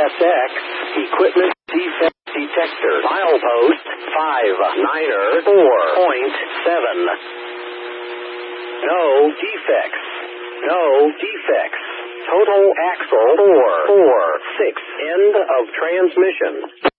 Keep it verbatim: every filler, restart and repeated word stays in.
S X, equipment defect detector, milepost five niner four point seven. No defects. No defects. Total axle four four six. End of transmission.